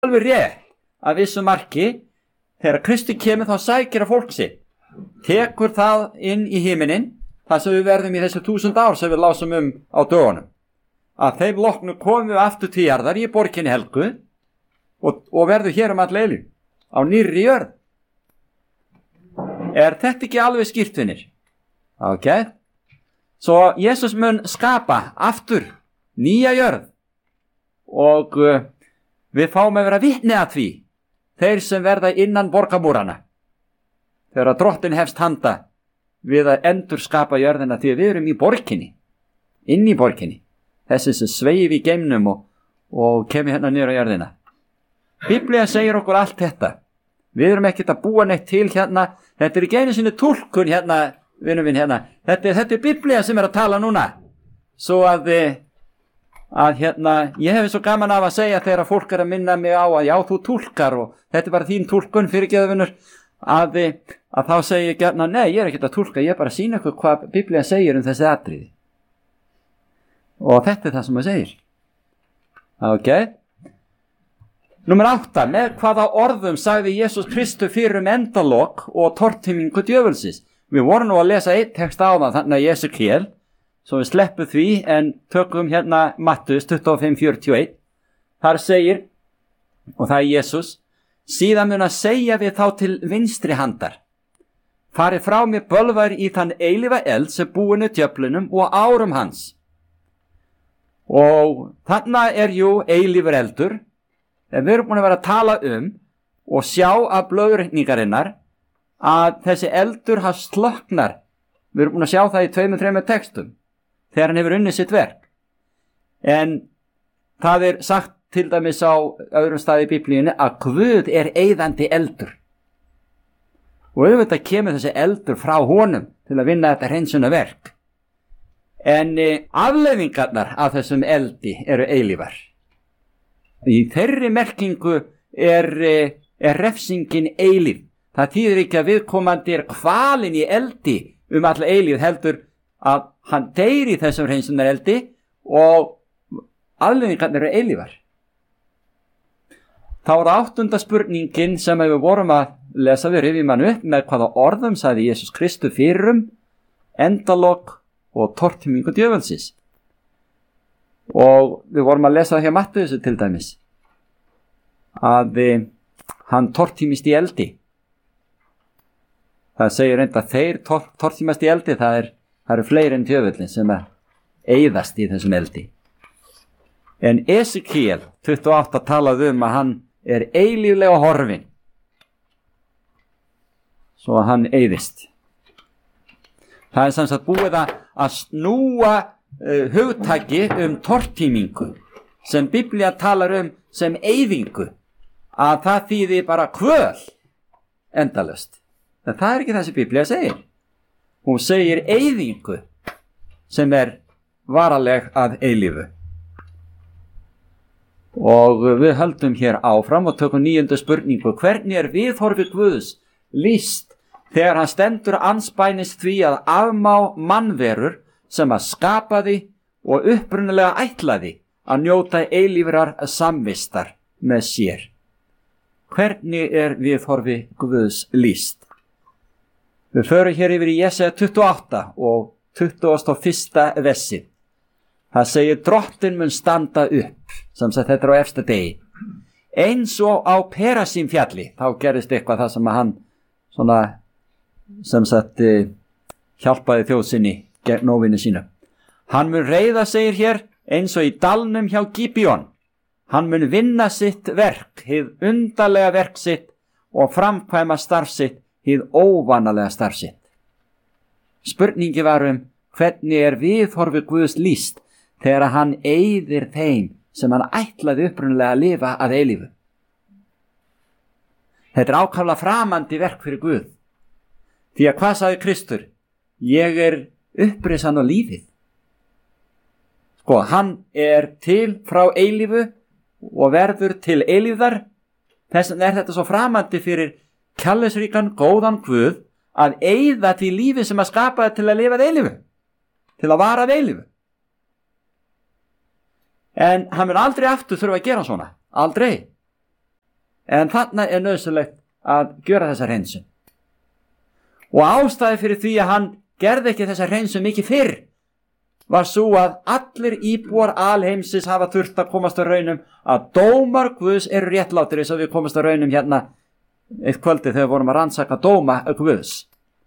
alveg rétt að vissu marki. Þegar Kristi kemur þá sækir að fólk sitt, tekur það inn í himinin, það sem við verðum í þessu 1000 ár sem við lásum á dögunum. Að þeim loknu komum við aftur til jarðar í borginni helgu og verður hér all eilífð á nýrri jörð. Er þetta ekki alveg skýrtvinnir? Ok. Svo Jesús mun skapa aftur nýja jörð og við fáum að vera vitni að því, þeir sem verða innan borgamúrana, þegar Drottinn hefst handa við að endur skapa jörðina, því að við erum í borginni, inn í borginni, þessi sem sveif í geimnum og kemur hérna niður á jörðina. Biblía segir okkur allt þetta. Við erum ekkert að búa neitt til hérna. Þetta er ekki einu sinni túlkun hérna, vinur minn hérna. Þetta er Biblía sem er að tala núna. Svo að hérna, ég hef svo gaman af að segja þegar fólk er að minna mig á að já, þú túlkar og þetta er bara þín túlkun, fyrirgeðavinur, að þá segi ég gætna, nei, ég er ekkert að túlka, ég er bara að sýna ykkur hvað Biblía segir þessi atriði. Og þetta er það sem það segir. Ok. Númer 8. Með hvaða orðum sagði Jesús Kristur fyrir endalok og tortímingu djöfulsins? Við vorum nú að lesa einn text á það, þannig að Jesekiel, svo við sleppum því, en tökum hérna Mattheus 25:41. Þar segir, og það er Jesús, síðan mun að segja við þá til vinstri handar, farið frá mér bölvar í þann eilífa eld sem búinu djöflunum og árum hans. Og þarna er jú eilífur eldur, en við erum búin að vera að tala og sjá af blöðurreikningarinnar að þessi eldur hans slökknar. Við erum búin að sjá það í 2-3 textum þegar hann hefur unnið sitt verk. En það er sagt til dæmis á öðrum staði í Biblíunni að Guð er eyðandi eldur. Og auðvitað kemur þessi eldur frá honum til að vinna þetta hreinsunarverk. En afleiðingarnar af þessum eldi eru eilífar. Í þeirri merkingu er refsingin eilíf. Það þýðir ekki að viðkomandi er hvalinn í eldi alla eilíf, heldur að hann deyr í þessum hreinsunar eldi og afleiðingarnar eru eilífar. Þá er 8. spurningin sem við vorum að lesa, við rifjum hann upp, með hvaða orðum sagði Jesús Kristur fyrir endalok og tortímingu djöfulsins. Og við vorum að lesa það hjá Mattheus til dæmis, að hann tortímist í eldi. Það segir reynda að þeir tortímast í eldi, það eru fleiri en djöfullin sem eyðast í þessum eldi. En Esekiel 28 talaði að hann er eilíflega horfinn, svo að hann eyðist. Það er sem sagt búið að snúa hugtaki tortímingu sem Biblía talar sem eyðingu, að það þýði bara kvöl endalaust. En það er ekki það sem Biblía segir. Hún segir eyðingu sem er varaleg að eilífu. Og við höldum hér áfram og tökum 9. spurningu. Hvernig er viðhorfi Guðs lýst þegar hann stendur andspænis því að afmá mannverur sem að skapaði og upprunalega ætlaði að njóta eilífrar samvistar með sér? Hvernig er viðhorfi Guðs lýst? Við förum hér yfir í Jesaja 28 og 21. versið. Það segir, Drottinn mun standa upp, sem sagt þetta er á efsta degi. Eins og á Perasím fjalli, þá gerist eitthvað það sem að hann svona, sem sagt, hjálpaði þjóðsinni gegn óvinni sínu. Hann mun reiða, segir hér, eins og í dalnum hjá Gíbjón. Hann mun vinna sitt verk, hið undarlega verk sitt, og framkvæma starf sitt, hið óvanalega starf sitt. Spurningi var hvernig er viðhorfi Guðs lýst þegar hann eyðir þeim sem hann ætlaði upprunalega að lifa að eilífu. Þetta er ákaflega framandi verk fyrir Guð. Því að hvað sagði Kristur? Ég er upprisan á lífið. Sko, hann er til frá eilífu og verður til eilífðar. Þess vegna er þetta svo framandi fyrir kærleiksríkan góðan Guð að eyða því lífi sem að skapa til að lifa að eilífu, til að vara að eilífu. En hann mun aldrei aftur þurfa að gera svona, aldrei. en þarna nauðsynlegt að gjöra þessa hreinsun. Og ástæði fyrir því að hann gerði ekki þessa hreinsun mikið fyrr var svo að allir íbúar alheimsins hafa þurft að komast á raunum að dómar Guðs eru réttlátir, eins og við komast á raunum hérna eitt kvöldi þegar við vorum að rannsaka dóma Guðs.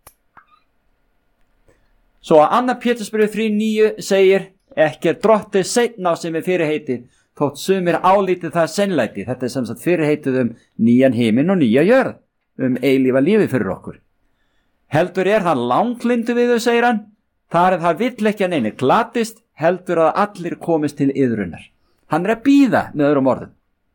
Svo að 2. Pétursbréf 3:9 segir: ekki drottið seinna á sem fyrirheitið, þótt sumir álítið það seinlæti. Þetta sem sagt fyrirheitið nýjan himinn og nýja jörð, eilífa lífi fyrir okkur. Heldur það langlyndu við þau, segir hann, þar það vill ekki að neini glatist, heldur að allir komist til iðrunar. Hann að bíða með öðrum orðum.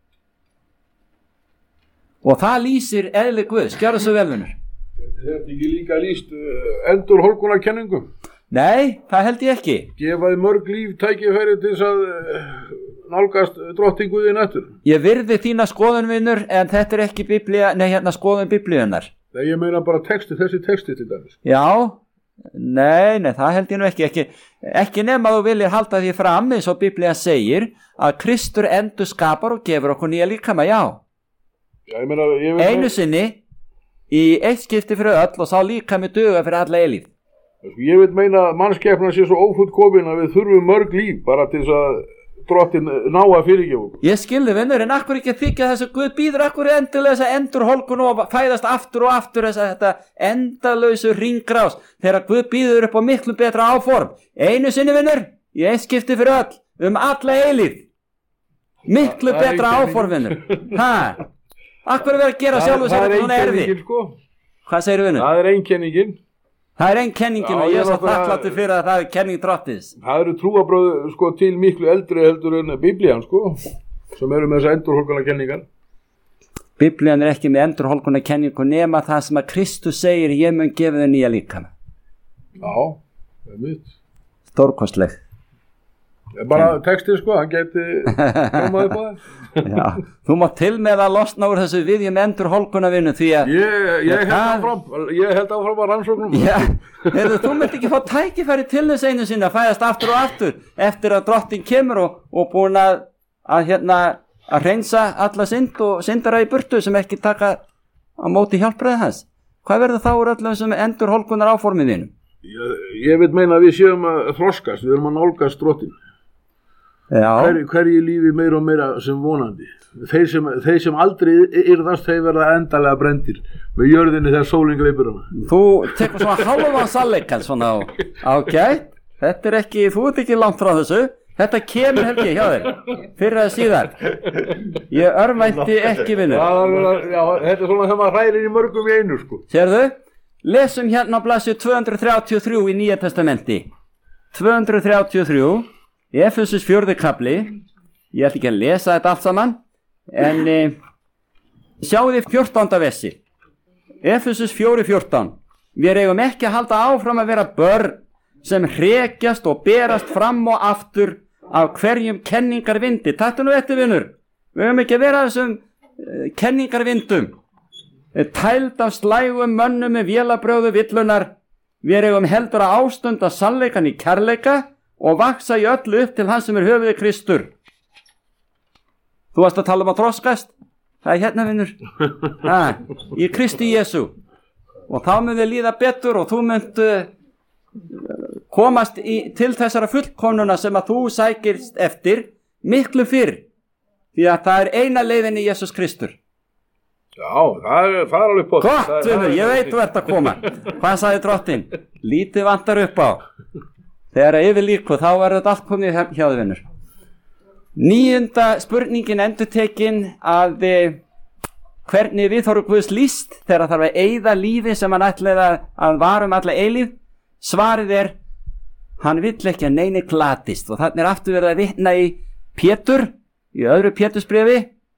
Og það lýsir eðli Guðs. Gjörðu svo vel, vinur. Þetta ekki líka lýst endurhólkunarkenningum? Nei, það held ég ekki. Gefaði mörg líf tækifæri til þess að nálgast drottinguðin eftir. Ég virði þína skoðun, vinur, en þetta er ekki skoðun biblíunar. Nei, ég meina bara þessi texti til dæmis. Já, nei, það held ég nú ekki nema þú viljir halda því fram eins og Biblían segir að Kristur endur skapar og gefur okkur nýja líkama, já. Já, ég meina, einu sinni í eitt skipti fyrir öll og sá líkami duga fyrir alla eilíf. Ég vil meina að mannskepnan sé svo ófullkomin að við þurfum mörg líf bara til þess að drottin ná að fyrirgefa. Ég skilði, vinur, en akkur ekki þykja þess að Guð býður akkur endilega þess að endurhólkun og fæðast aftur og aftur þetta endalausu ringrás þegar Guð býður upp á miklu betra áform. Einu sinni, vinur, í eitt skipti fyrir öll alla eilíf. Miklu betra áform, vinur. Akkur er verið að gera sjálfu sér þetta svona erfi. Sko. Hvað segir vinur? Það er einkenningin. Það er einkenningin og ég er svo þakklátur fyrir að það er kenning drottis. Það eru trúarbröð sko til miklu eldri heldur en Biblían sko, sem eru með þessa endurhólkunarkenningar. Biblían er ekki með endurhólkunarkenningu nema það sem að Kristus segir: ég mun gefa þér nýja líkama. Já, það er mitt. Stórkostleg. Bara textið sko, hann geti komað upp á það. Já, þú mátt til með að losna úr þessu viðjum endurhólkunarvinnu því að ég held áfram að rannsóknum. Já, þú myndi ekki fá tækifæri til þess einu sinni að fæðast aftur og aftur eftir að drottin kemur og búin að hreinsa alla synd og syndara í burtu sem ekki taka á móti hjálpræði hans. Hvað verður þá úr öllum sem endurhólkunar áformið þínum? Ég vil meina að við séum að þroskast, við erum að nálgast drottin. Hverju lífi meira og meira sem vonandi. Þeir sem aldrei yrðast, þeir verða endalega brendir með jörðinni þegar sólin greipur hana. Þú tekur svona hálfan sannleikan svona ágætt. Þetta er ekki, þú ert ekki langt frá þessu. Þetta kemur Helgi hjá þér fyrir að síðar. Ég örvænti ekki, vinur. Já, þetta er svona þegar maður hrærir í mörgum í einu sko. Sérðu? Lesum hérna á blaðsíðu 233 í Nýja testamenti. 233 í Efesus 4. kafli. Ég ætla ekki að lesa þetta allt saman, en sjáðu þið 14. versi. Efesus 4:14. Við eigum ekki að halda áfram að vera börn sem hrekjast og berast fram og aftur af hverjum kenningarvindi. Taktu nú eftir, vinur. Við eigum ekki að vera þessum kenningarvindum, tæld af slægum mönnum með vélabrögðu villunar. Við eigum heldur að ástunda sannleikann í kærleika og vaksa í öllu upp til hans sem höfuðið Kristur. Þú varst að tala um að þroskast. Það er hérna, vinur. Í Kristi Jesú. Og þá mun þið líða betur og þú munt komast til þessara fullkomnuna sem að þú sækirst eftir miklu fyrr. Því að það er eina leiðin í Jesús Kristur. Já, það er alveg pott. Gott, vinur, ég veit þú ert að koma. Hvað sagði drottin? Lítið vantar upp á. Þegar að yfir líku, þá verður þetta allt komið hjá þið, vinur. 9. spurningin endurtekin að hvernig viðhorf Guðs lýst þegar þarf að eyða lífi sem hann ætlaði að vara alla eilíf. Svarið er: hann vill ekki að neini glatist. Og þannig er aftur verið að vitna í Pétur, í 2. Pétursbréfi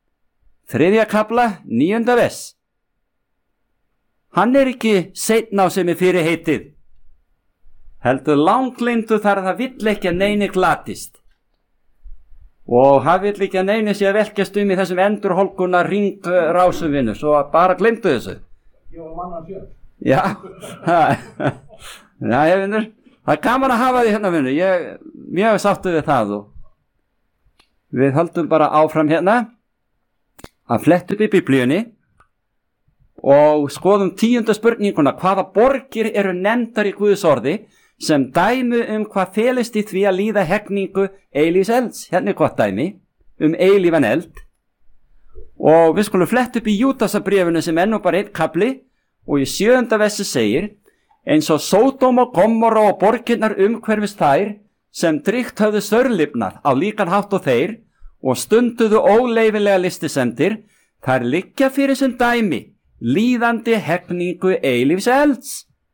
3. kafla 9. vers. Hann er ekki seinna á sem fyrir heitið, heldur langlyndur þar að það vill ekki að neini glatist. Og hann vill ekki að neini sé að velkjast í þessum endurhólkunar ringrásum, vinur, svo bara glemdu þessu. Já, já, vinur, það er gaman að hafa því hérna, vinur. Ég mjög sáttu við það og við höldum bara áfram hérna. að fletta upp í Biblíunni og skoðum 10. spurninguna, hvaða borgir eru nefndar í Guðs orði sem dæmi hvað felist í því að líða hegningu eilífs elds. Hérna gott dæmi eilífan eld. Og við skulum fletta upp í Júdasarbréfinu sem nú bara einn kafli og í 7. versi segir: eins og Sódóm og Gomorra og borgirnar umhverfis þær sem drygt höfðu stórlifnað á líkan hátt og þeir og stunduðu óleyfilega listisemdir, þær liggja fyrir sem dæmi líðandi hegningu eilífs elds.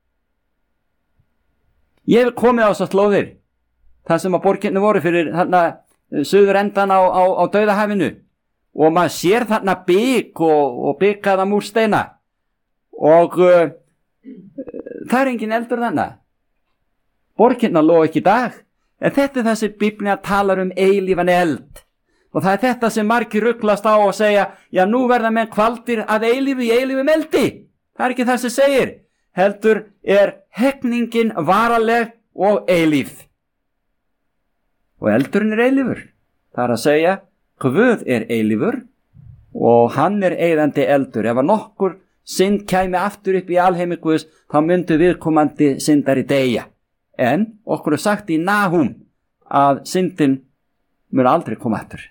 Ég hef komið á þessar slóðir þar sem að borgirnir voru fyrir þarna suður endan á Dauðahafinu og maður sér þarna bygg og byggaða múrsteina og það er engin eldur þarna. Borgirnar loga ekki í dag, en þetta er það sem Biblían talar eilífan eld. Og það er þetta sem margir ruglast á og segja, já nú verða menn kvaldir að eilífu í eilífum eldi. Það er ekki það sem segir. Heldur er hegningin varaleg og eilíf. Og eldurinn er eilífur. Það er að segja, Guð er eilífur og hann er eyðandi eldur. Ef að nokkur synd kæmi aftur upp í alheimi Guðs, þá myndu viðkomandi syndari deyja. En okkur er sagt í Nahum að syndin mun aldrei koma aftur.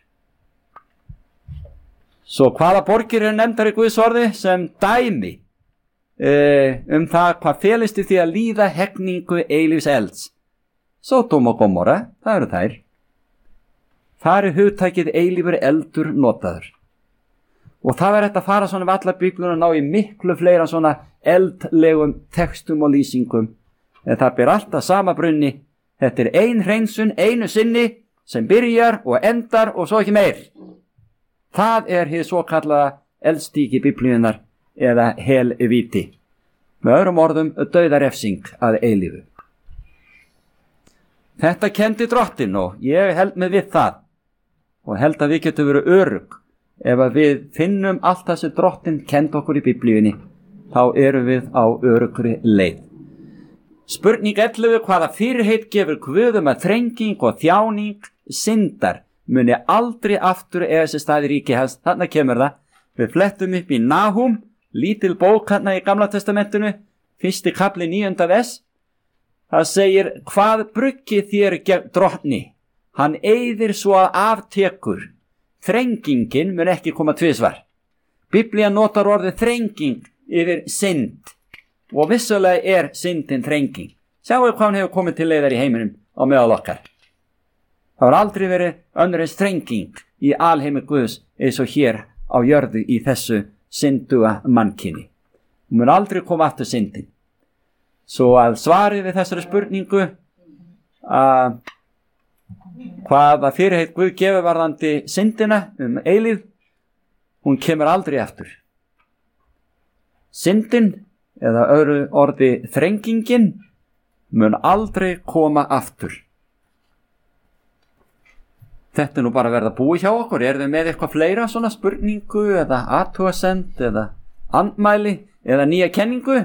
Svo hvaða borgir eru nefndar í Guðs orði sem dæmi það hvað felist í því að líða hegningu eilífs elds? Sódóm og Gomorra, það eru þær. Þar er hugtakið eilífur eldur notaður. Og það verður þetta að fara svona við alla Biblíuna og ná í miklu fleira svona eldlegum textum og lýsingum. En það ber alltaf sama brunni. Þetta er ein hreinsun, einu sinni sem byrjar og endar og svo ekki meir. Það er hið svo kallaða eldstíki Biblíunar eða helvíti. Með öðrum orðum dauðarefsing að eilífu. Þetta kenndi Drottinn og ég held með við það og held að við getum verið örugg. Ef að við finnum allt það sem Drottinn kenndi okkur í Biblíunni, þá erum við á öruggri leið. Spurning 11: hvaða fyrirheit gefur Guð að þrenging og þjáning syndar muni aldrei aftur eiga sér stað í ríki hans? Þarna kemur það. Við flettum upp í Nahum, lítil bók hérna í Gamla testamentinu, 1. kafli 9. vers. Það segir: hvað bruggi þér gegn Drottni? Hann eyðir svo að aftekur. Þrengingin mun ekki koma tvisvar. Biblían notar orðið þrenging yfir synd og vissulega er syndin þrenging. Sjáu hvað hann hefur komið til leiðar í heiminum á meðal okkar. Það var aldrei verið önnur eins þrenging í alheimi Guðs eins og hér á jörðu í þessu synduga mannkyni. Hún mun aldrei koma aftur syndin. Svo að svarið við þessari spurningu hvaða fyrirheit Guð gefur varðandi syndina eilíf, hún kemur aldrei aftur. Syndin eða öðru orði þrengingin mun aldrei koma aftur. Þetta er nú bara verið að búi hjá okkur. Er þið með eitthvað fleira svona spurningu eða athugasend eða andmæli eða nýja kenningu?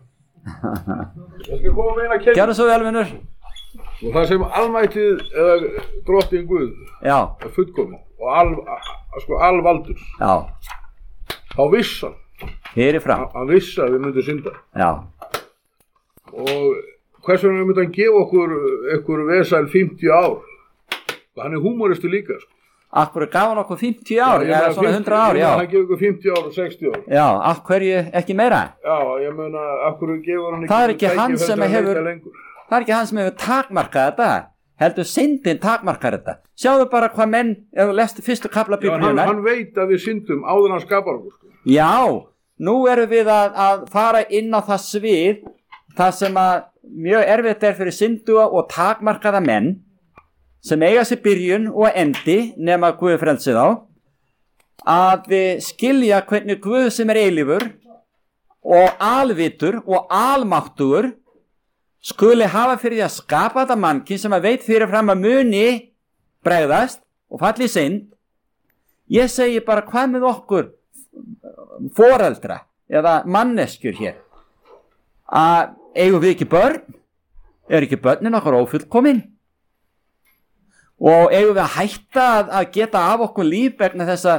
Ég skal koma með eina kenningu. Gerðu svo vel, vinur. Og það sem almættið eða Drottinn Guð er fullkominn og alvaldur. Já. Þá viss hann. Fyrirfram. Hann viss að við myndum synda. Já. Og hvers vegna myndi hann gefa okkur einhver vesæl 50 ár? Hann er húmoristu líka. Akkur gaf hann okkur 50 ár, eða svona 100 ár, já. Hann gefur okkur 50 ár og 60 ár. Já, af hverju ekki meira? Já, ég meina, af hverju gefur hann ekki... Það er ekki hann sem hefur takmarkað þetta. Heldur syndin takmarkað þetta. Sjáðu bara hvað menn, ef þú lestu fyrstu kafla Biblíunnar. Hann veit að við syndum áður hann skapar okkur. Já, nú erum við að fara inn á það svið, það sem að mjög erfitt er fyrir synduga og takmarkaða menn, sem eiga sér byrjun og endi nema Guð frelsið á, að skilja hvernig Guð sem er eilífur og alvitur og almáttugur skuli hafa fyrir því að skapa þetta mannkyn sem að veit fyrirfram að muni bregðast og falli í synd. Ég segi bara, hvað með okkur foreldra eða manneskjur hér? Eigum við ekki börn? Er ekki börnin okkar ófullkomin? Og eigum við að hætta að geta af okkur líf vegna þess að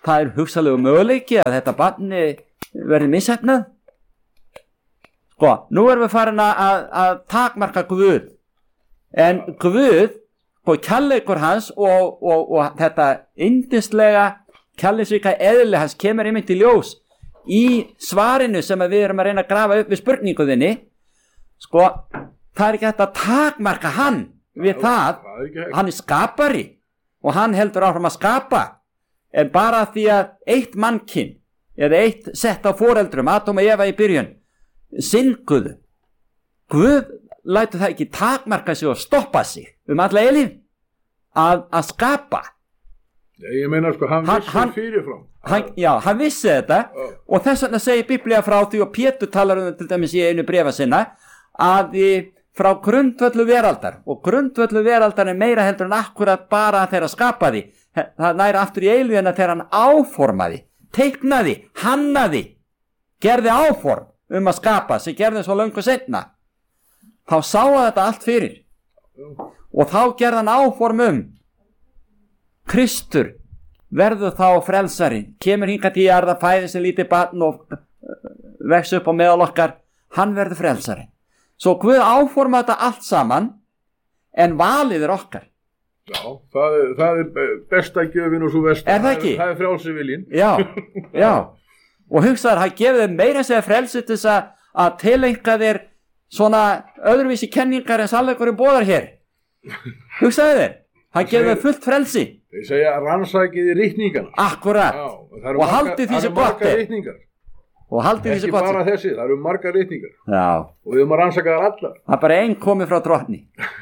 það hugsanlegu möguleiki að þetta barni verði mishefnað. Sko, nú erum við farin að takmarka Guð, en Guð, sko, kærleikur hans og þetta yndislega kærleiksríka eðli hans kemur einmitt í ljós í svarinu sem við erum að reyna að grafa upp við spurninguðinni. Sko, það ekki hægt að takmarka hann við það, hann skapari og hann heldur áfram að skapa, en bara því að eitt mannkyn eða eitt sett á foreldrum, Adam og Eva í byrjun, synguðu, Guð lætur það ekki takmarka sig og stoppa sig alla eilíð að skapa. Ég meina, sko, hann vissi fyrirfram. Hann vissi þetta og þess vegna segir Biblía frá því, og Pétur talar um til dæmis í einu bréfa sinna, að frá grundvöllu veraldar, og grundvöllu veraldar er meira heldur en akkurat bara þegar skapaði, það næri aftur í eilíðina þegar hann áformaði, teiknaði, hannaði, gerði áform að skapa, sem gerði svo löngu seinna. Þá sá að þetta allt fyrir og þá gerði hann áform Kristur verður þá frelsari, kemur hingað til jarða, fæðir sig lítið barn og vex upp á meðal okkar, hann verður frelsari. Svo Guð áforma þetta allt saman, en valið okkar. Já, það besta gjöfin og svo versta. Er það ekki? Það frjálsi viljinn. Já. Og hugsaður, hann gefið þeim meira að segja frelsi til þess að tileinka þér svona öðruvísi kenningar en sannleikurinn boðar hér. Hugsaðu þér, hann gefið þeim fullt frelsi. Þeir segja rannsakið í ritningana. Akkurat. Og haldið því sem gott er. Og haldið því sem gott er. Ekki bara þessi, það eru margar ritningar. Já. Og við að rannsaka þar allar. Það er bara einn komið frá drottni.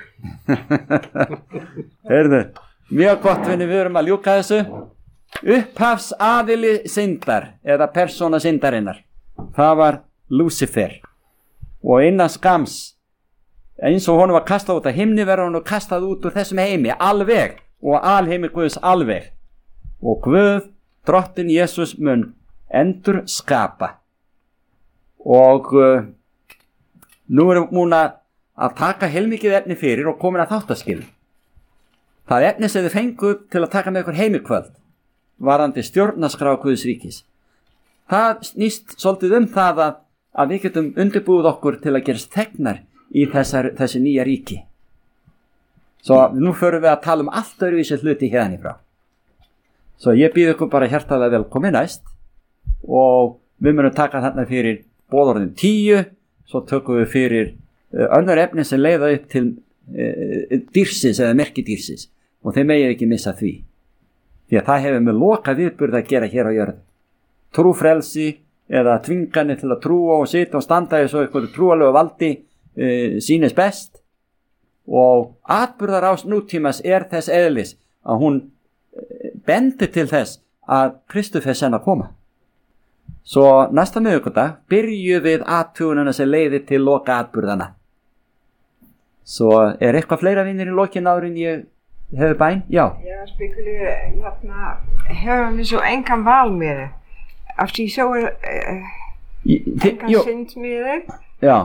Heyrðu, mjög gott, við erum að ljúka þessu. Upphafsaðili syndar eða persóna syndarinnar, það var Lúsifer, og innan skams, eins og honum var kastað út af himni, verður honum kastað út úr þessum heimi alveg, og alheimi Guðs alveg, og Guð drottinn Jesús mun endur skapa. Og nú erum við múin að taka heilmikið efni fyrir og komin að þáttaskilum. Það efni sem þið fenguð til að taka með ykkur heimikvöld varandi stjórnarskrá Guðs ríkis. Það snýst svolítið það að við getum undirbúið okkur til að gerast þegnar í þessi nýja ríki. Svo nú förum við að tala allt öðruvísi hluti hérna í frá. Svo ég býð ykkur bara hjartalega velkomin næst, og við munum taka þarna fyrir boðorðin 10, svo tökum við fyrir önnur efni sem leiða upp til dýrsins eða merkidýrsins, og þeir megið ekki missa því. Því að það hefur með loka viðburð að gera hér á jörðu. Trúfrelsi eða tvingani til að trúa og sitja og standa í svo eitthvað trúalegu valdi sýnist best, og atburðarás nútímas er þess eðlis að hún bendir til þess að Kristur fer senn að koma. Svo næsta miðvikudag byrjuð við athugunina sem leiðir til loka atburðana. Svo er eitthvað fleira vinir í lokin áður en ég hefur bæn? Já. Ja, spekulerer, hører vi så enkan val med det. Af því så enkan synd med det. Já.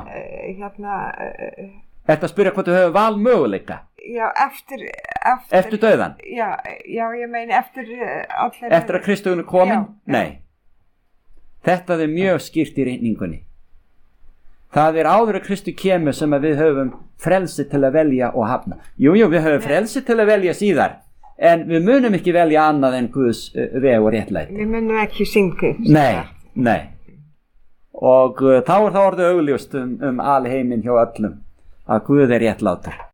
Ertu að spyrja hvort þú hefur val möguleika? Já, eftir dauðan? Já, ég meina eftir allir... Eftir að Kristurinn er komin? Já. Nei. Þetta er mjög skýrt í ritningunni. Það er áður að Kristur kemur sem að við höfum frelsi til að velja og hafna. Jú, við höfum frelsi til að velja síðar, en við munum ekki velja annað en Guðs veg og réttlæti. Við munum ekki syngu. Nei. Og þá er það orðið augljóst alheiminn hjá öllum að Guð er réttlátur.